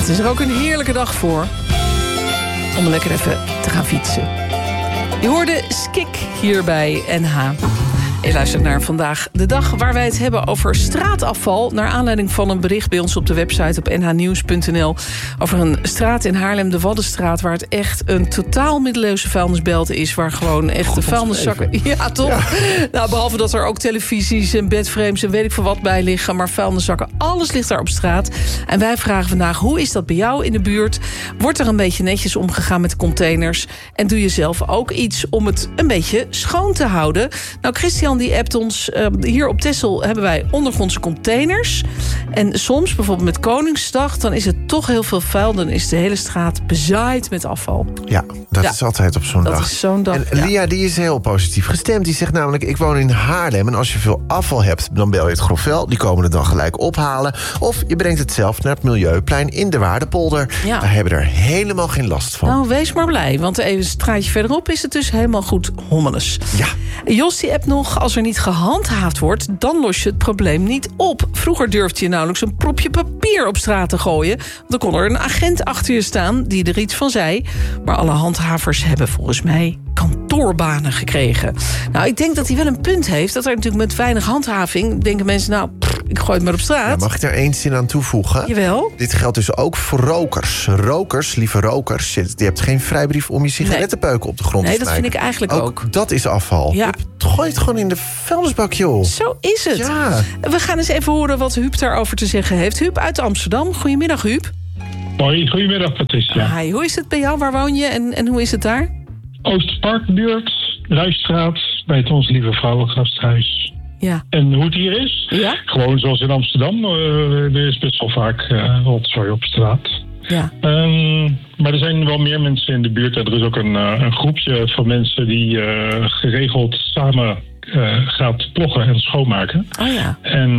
Het is er ook een heerlijke dag voor om lekker even te gaan fietsen. Je hoorde Skik hier bij NH. Je luistert naar Vandaag de Dag, waar wij het hebben over straatafval, naar aanleiding van een bericht bij ons op de website op nhnieuws.nl... over een straat in Haarlem, de Waddenstraat, waar het echt een totaal middeleeuwse vuilnisbelt is, waar gewoon echt de vuilniszakken... Ja, toch? Ja. Nou, behalve dat er ook televisies en bedframes en weet ik veel wat bij liggen, maar vuilniszakken, alles ligt daar op straat. En wij vragen vandaag, hoe is dat bij jou in de buurt? Wordt er een beetje netjes omgegaan met de containers? En doe je zelf ook iets om het een beetje schoon te houden? Nou, Christian die appt ons, hier op Texel hebben wij ondergrondse containers. En soms, bijvoorbeeld met Koningsdag, dan is het toch heel veel vuil. Dan is de hele straat bezaaid met afval. Ja, dat is altijd op zo'n dag. Dat is zo'n dag. En Lia, die is heel positief gestemd. Die zegt namelijk, ik woon in Haarlem en als je veel afval hebt, dan bel je het Grofvel. Die komen het dan gelijk ophalen. Of je brengt het zelf naar het Milieuplein in de Waardepolder. Ja. Daar hebben er helemaal geen last van. Nou, wees maar blij, want even een straatje verderop is het dus helemaal goed hommeles. Ja. Jos die appt nog, als er niet gehandhaafd wordt, dan los je het probleem niet op. Vroeger durfde je nauwelijks een propje papier op straat te gooien. Dan kon er een agent achter je staan die er iets van zei. Maar alle handhavers hebben volgens mij kantoorbanen gekregen. Nou, ik denk dat hij wel een punt heeft, dat er natuurlijk met weinig handhaving denken mensen, nou, ik gooi het maar op straat. Ja, mag ik daar één zin aan toevoegen? Jawel. Dit geldt dus ook voor rokers. Rokers, lieve rokers, je hebt geen vrijbrief om je sigarettenpeuken op de grond te smijten. smijten. Nee, dat vind ik eigenlijk ook. Dat is afval. Ja. Gooi het gewoon in de vuilnisbak, joh. Zo is het. Ja. We gaan eens even horen wat Huub daarover te zeggen heeft. Huub uit Amsterdam. Goedemiddag, Huub. Hoi, goedemiddag Patricia. Hi, hoe is het bij jou? Waar woon je en hoe is het daar? Oosterparkbuurt, Ruisstraat, bij het Onze Lieve Vrouwengasthuis. Ja. En hoe het hier is? Ja? Gewoon zoals in Amsterdam. Er is best wel vaak rotzooi op straat. Ja. Maar er zijn wel meer mensen in de buurt. Er is ook een groepje van mensen die geregeld samen gaat ploggen en schoonmaken. Oh ja. En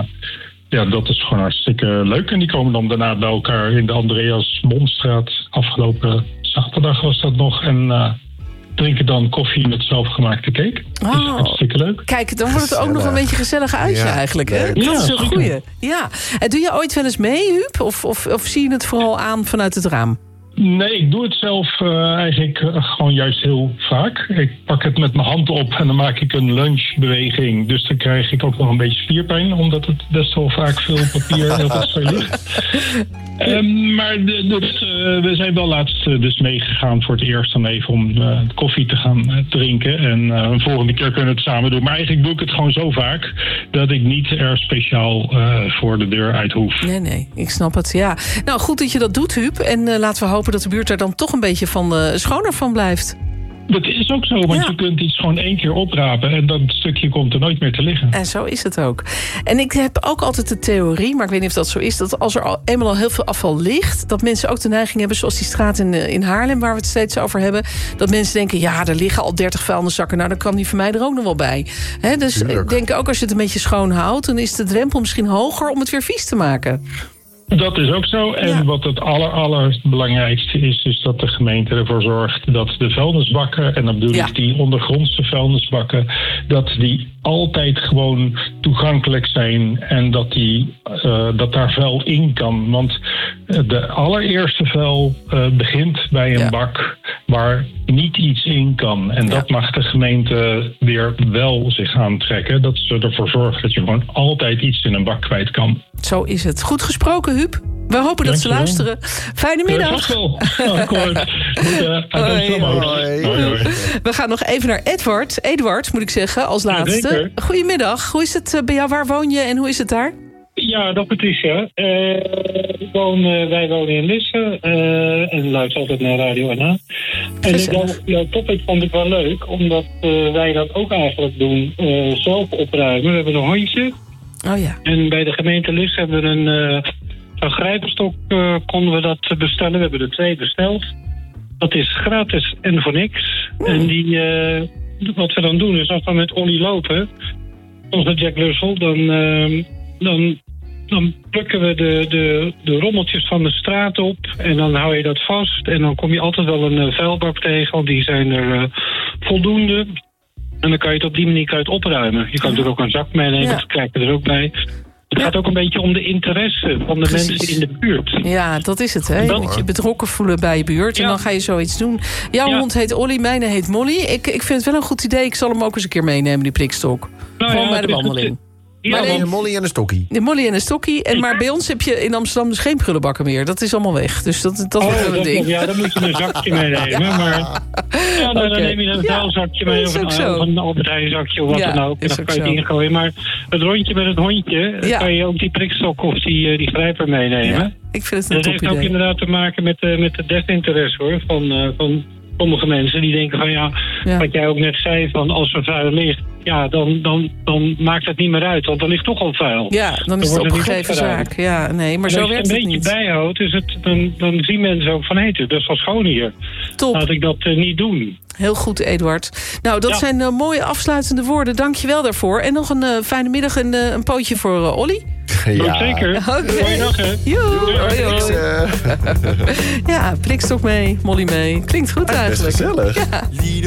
ja, dat is gewoon hartstikke leuk. En die komen dan daarna bij elkaar in de Andreas Momstraat. Afgelopen zaterdag was dat nog. En drinken dan koffie met zelfgemaakte cake. Dat is hartstikke leuk. Kijk, dan wordt het ook nog een beetje gezellig uitje eigenlijk. Hè? Ja, dat is een zeker. goeie. Ja. En doe je ooit wel eens mee, Huub? Of zie je het vooral aan vanuit het raam? Nee, ik doe het zelf eigenlijk gewoon juist heel vaak. Ik pak het met mijn hand op en dan maak ik een lunchbeweging. Dus dan krijg ik ook nog een beetje spierpijn, omdat het best wel vaak veel papier en rotzooi ligt. Maar we zijn wel laatst dus meegegaan voor het eerst dan even om koffie te gaan drinken. En een volgende keer kunnen we het samen doen. Maar eigenlijk doe ik het gewoon zo vaak dat ik niet er speciaal voor de deur uit hoef. Nee, ik snap het, ja. Nou, goed dat je dat doet, Huub. En laten we hopen dat de buurt er dan toch een beetje schoner van blijft. Dat is ook zo, want je kunt iets gewoon 1 keer oprapen en dat stukje komt er nooit meer te liggen. En zo is het ook. En ik heb ook altijd de theorie, maar ik weet niet of dat zo is, dat als er eenmaal al heel veel afval ligt, dat mensen ook de neiging hebben, zoals die straat in Haarlem, waar we het steeds over hebben, dat mensen denken, ja, er liggen al 30 vuilniszakken, nou, dan kan die van mij er ook nog wel bij. Dus tuurlijk. Ik denk ook, als je het een beetje schoon houdt, dan is de drempel misschien hoger om het weer vies te maken. Dat is ook zo. En wat het allerbelangrijkste is dat de gemeente ervoor zorgt dat de vuilnisbakken, en dan bedoel ik die ondergrondse vuilnisbakken, dat die altijd gewoon toegankelijk zijn en dat daar vuil in kan. Want de allereerste vuil begint bij een bak waar niet iets in kan. En dat mag de gemeente weer wel zich aantrekken. Dat ze ervoor zorgen dat je gewoon altijd iets in een bak kwijt kan. Zo is het. Goed gesproken, Huub. We hopen dat ze luisteren. Fijne middag. Hoi. We gaan nog even naar Eduard, moet ik zeggen, als laatste. Goedemiddag. Hoe is het bij jou? Waar woon je en hoe is het daar? Ja, dat Patricia. Wij wonen in Lisse en luisteren altijd naar Radio NH. En jouw topic vond ik wel leuk, omdat wij dat ook eigenlijk doen, zelf opruimen. We hebben een hondje. Oh ja. En bij de gemeente Lisse hebben we een grijperstok, konden we dat bestellen. We hebben er 2 besteld. Dat is gratis en voor niks. En wat we dan doen is, als we met Ollie lopen, onze Jack Russell, dan plukken we de rommeltjes van de straat op en dan hou je dat vast. En dan kom je altijd wel een vuilbak tegen, want die zijn er voldoende. En dan kan je het op die manier opruimen. Je kan natuurlijk ook een zak meenemen, dat krijg je er ook bij. Het gaat ook een beetje om de interesse van de mensen in de buurt. Ja, dat is het. Hè? Je moet je betrokken voelen bij je buurt. En dan ga je zoiets doen. Jouw hond heet Olly, mijne heet Molly. Ik vind het wel een goed idee. Ik zal hem ook eens een keer meenemen, die prikstok. Gewoon bij de wandeling. Maar een Molly en een stokkie. De Molly en een stokkie. Maar bij ons heb je in Amsterdam dus geen prullenbakken meer. Dat is allemaal weg. Dus dat wordt wel een ding. Ja, dan moet je een zakje meenemen. Maar dan neem je een vuilzakje mee. Of een Albert Heijn zakje of wat dan ook. En dan kan je het ingooien. Maar het rondje met het hondje... kan je ook die prikstok of die grijper meenemen. Ja, ik vind het een top idee. Dat heeft ook inderdaad te maken met de desinteresse hoor. Van sommige mensen die denken van wat jij ook net zei, van als er vuil ligt, dan maakt het niet meer uit, want er ligt toch al vuil. Ja, dan is het opgegeven zaak. Ja, nee, maar zo werkt het niet. Als je een beetje bijhoudt, dan zien mensen ook van, hé, het is best wel schoon hier. Top. Laat ik dat niet doen. Heel goed, Eduard. Nou, dat zijn mooie afsluitende woorden. Dank je wel daarvoor. En nog een fijne middag en een pootje voor Olly. Ja. Zeker. Okay. Dag, hè. Ja, prikstok mee, Molly mee. Klinkt goed eigenlijk. Best gezellig. Ja.